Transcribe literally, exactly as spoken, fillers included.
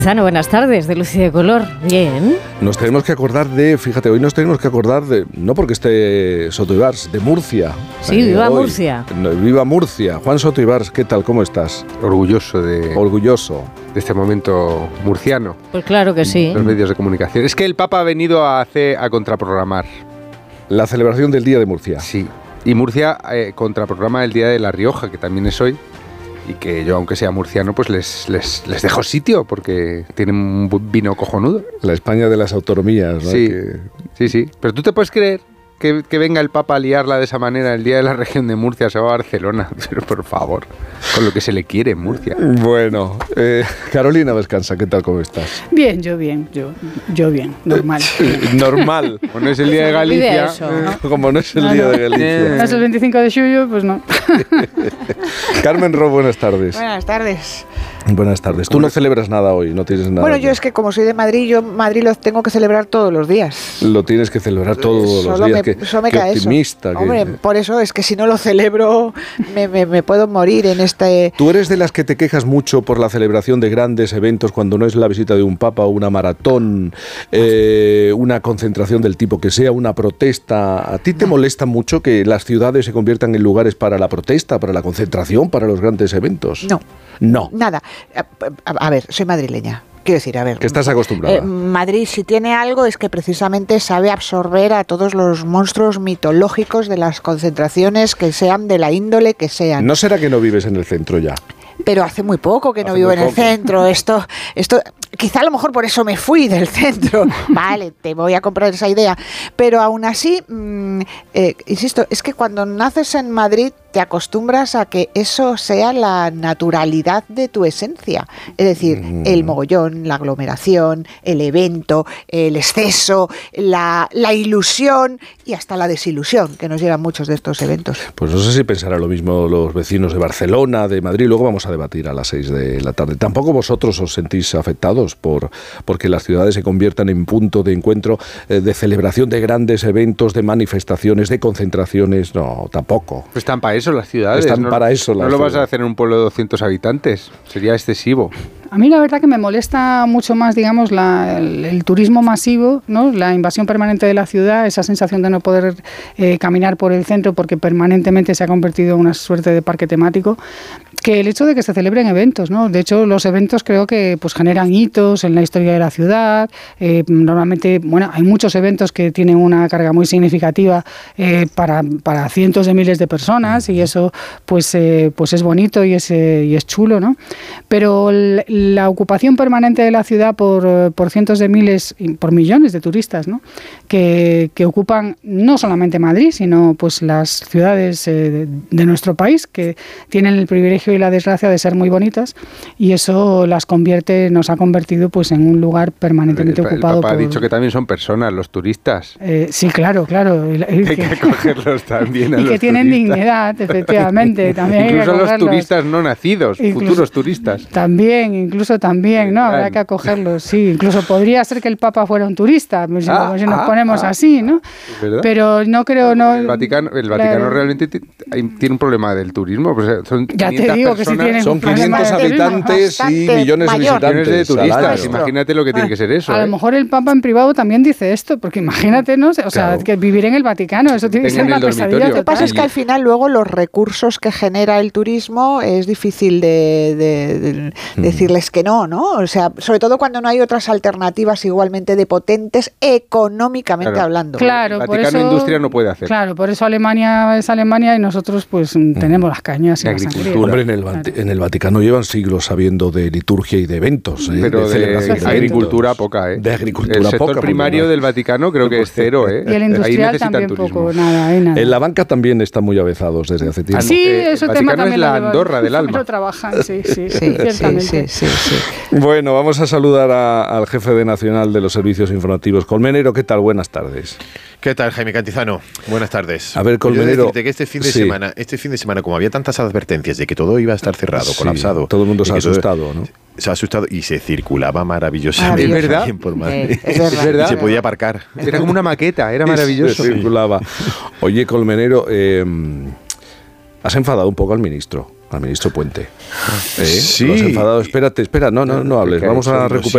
Zano, buenas tardes, de Luz y de Color. Bien. Nos tenemos que acordar de, fíjate, hoy nos tenemos que acordar de, no porque esté Soto Ibars, de Murcia. Sí, eh, viva hoy, Murcia. No, viva Murcia. Juan Soto Ibars, ¿qué tal? ¿Cómo estás? Orgulloso de... Orgulloso. De este momento murciano. Pues claro que sí. Los medios de comunicación. Es que el Papa ha venido a, hacer, a contraprogramar. La celebración del Día de Murcia. Sí. Y Murcia eh, contraprograma el Día de La Rioja, que también es hoy. Y que yo, aunque sea murciano, pues les, les, les dejo sitio, porque tienen un vino cojonudo. La España de las autonomías, ¿no? Sí, que... sí, sí. Pero tú te puedes creer que, que venga el Papa a liarla de esa manera el día de la región de Murcia, se va a Barcelona. Pero por favor, con lo que se le quiere en Murcia. Bueno, eh, Carolina Vescanza, ¿qué tal? ¿Cómo estás? Bien, yo bien, yo, yo bien, normal. Normal. Como no es el día de Galicia. Eso, ¿no? Como no es el No, día no. de Galicia. ¿No es el veinticinco de julio? Pues no. Carmen Ro, buenas tardes. Buenas tardes. Buenas tardes. Tú no celebras nada hoy, no tienes nada. Bueno, yo de... es que como soy de Madrid, yo Madrid lo tengo que celebrar todos los días. Lo tienes que celebrar todos Solo los días. Me, Qué, solo me qué cae optimista. Eso. Que... Hombre, por eso es que si no lo celebro me, me, me puedo morir en este... ¿Tú eres de las que te quejas mucho por la celebración de grandes eventos cuando no es la visita de un papa, una maratón, eh, una concentración del tipo que sea, una protesta? ¿A ti te no. molesta mucho que las ciudades se conviertan en lugares para la protesta, para la concentración, para los grandes eventos? No. No. Nada. A, a, a ver, soy madrileña. Quiero decir, a ver... Que estás acostumbrada. Eh, Madrid, si tiene algo, es que precisamente sabe absorber a todos los monstruos mitológicos de las concentraciones, que sean de la índole que sean. ¿No será que no vives en el centro ya? Pero hace muy poco que no hace vivo en el poco. centro. Esto, esto, quizá a lo mejor por eso me fui del centro. Vale, te voy a comprar esa idea. Pero aún así, mmm, eh, insisto, es que cuando naces en Madrid te acostumbras a que eso sea la naturalidad de tu esencia. Es decir, mm. el mogollón, la aglomeración, el evento, el exceso, la, la ilusión y hasta la desilusión que nos llevan muchos de estos eventos. Pues no sé si pensará lo mismo los vecinos de Barcelona, de Madrid. Luego vamos a debatir a las seis de la tarde. Tampoco vosotros os sentís afectados por porque las ciudades se conviertan en punto de encuentro, eh, de celebración de grandes eventos, de manifestaciones, de concentraciones. No, tampoco. Pues están para eso las ciudades. Están no, para eso las No lo ciudades. vas a hacer en un pueblo de doscientos habitantes. Sería excesivo. A mí la verdad que me molesta mucho más, digamos, la, el, el turismo masivo, ¿no? La invasión permanente de la ciudad, esa sensación de no poder eh, caminar por el centro porque permanentemente se ha convertido en una suerte de parque temático, que el hecho de que se celebren eventos, ¿no? De hecho, los eventos creo que pues generan hitos en la historia de la ciudad. Eh, normalmente, bueno, hay muchos eventos que tienen una carga muy significativa eh, para, para cientos de miles de personas y eso pues, eh, pues es bonito y es, eh, y es chulo, ¿no? Pero el, la ocupación permanente de la ciudad por, por cientos de miles, por millones de turistas, ¿no? Que, que ocupan no solamente Madrid, sino pues las ciudades eh, de, de nuestro país, que tienen el privilegio y la desgracia de ser muy bonitas, y eso las convierte, nos ha convertido pues en un lugar permanentemente el, ocupado. El Papa por, ha dicho que también son personas, los turistas. Eh, sí, claro, claro. Hay que, que acogerlos también a y los que tienen turistas. Dignidad, efectivamente. También incluso hay que los turistas no nacidos, incluso, futuros turistas. También, incluso también, ¿no? Habrá que acogerlos, sí. Incluso podría ser que el Papa fuera un turista, si, ah, si nos ah, ponemos ah, así, ¿no? Pero no creo, no... El Vaticano, el Vaticano claro. realmente t- tiene un problema del turismo. Pues son ya te digo que si tienen son quinientos habitantes y millones de visitantes. Millones de turistas. Imagínate lo que tiene que ser eso. A ¿eh? lo mejor el Papa en privado también dice esto, porque imagínate, ¿no? O sea, claro. que vivir en el Vaticano, eso tiene que ser una pesadilla. Lo que pasa es que al final luego los recursos que genera el turismo es difícil de, de, de mm. decirles que no, ¿no? O sea, sobre todo cuando no hay otras alternativas igualmente de potentes económicamente claro. Claro, hablando. El Vaticano por eso, Industria no puede hacer. Claro, por eso Alemania es Alemania y nosotros pues mm. tenemos las cañas y la sangría. Hombre, en el, claro. en el Vaticano llevan siglos sabiendo de liturgia y de eventos. ¿eh? Pero de, de, de agricultura poca, ¿eh? De agricultura el sector poca, primario del Vaticano creo que es cero, ¿eh? Y el industrial también poco, nada, hay nada. En la banca también están muy avezados desde hace tiempo. Sí, eh, eso el tema Vaticano también es la Andorra del alma. Lo trabajan, sí, sí, sí, ciertamente. Sí, sí, sí, sí. Bueno, vamos a saludar a, al jefe de Nacional de los Servicios Informativos. Colmenero, ¿qué tal? Buenas tardes. ¿Qué tal, Jaime Cantizano? Buenas tardes. A ver, Colmenero. Quiero decirte que este fin de sí. semana, este fin de semana, como había tantas advertencias de que todo iba a estar cerrado, sí, colapsado, todo el mundo se ha asustado, todo, ¿no? Se ha asustado y se circulaba maravillosamente. ¿Es verdad? Por Madrid. Eh, es verdad. Es verdad. Y se podía aparcar. Era como una maqueta, era maravilloso. Se circulaba. Oye, Colmenero, eh, has enfadado un poco al ministro, al ministro Puente. ¿Eh? Sí. ¿Lo has enfadado? Espérate, espera, no, no, no hables. Vamos a recuperar.